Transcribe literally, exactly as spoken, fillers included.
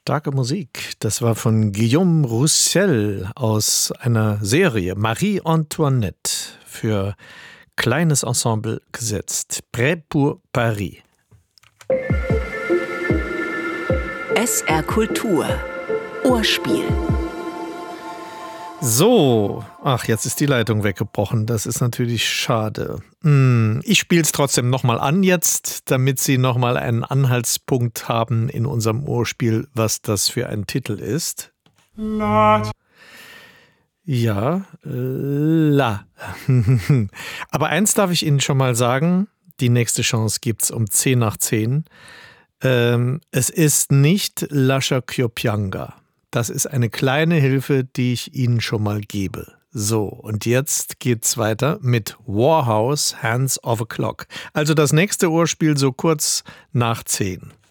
Starke Musik. Das war von Guillaume Roussel aus einer Serie Marie Antoinette für kleines Ensemble gesetzt. Prêt pour Paris. S R Kultur. Ohrspiel. So, ach, jetzt ist die Leitung weggebrochen. Das ist natürlich schade. Hm, ich spiele es trotzdem nochmal an jetzt, damit Sie nochmal einen Anhaltspunkt haben in unserem Ohrspiel, was das für ein Titel ist. La. Ja, la. Aber eins darf ich Ihnen schon mal sagen, die nächste Chance gibt's um zehn nach zehn. Ähm, es ist nicht Lascia Chioppianga. Das ist eine kleine Hilfe, die ich Ihnen schon mal gebe. So, und jetzt geht's weiter mit Warhouse, Hands of a Clock. Also das nächste Ohrspiel so kurz nach zehn.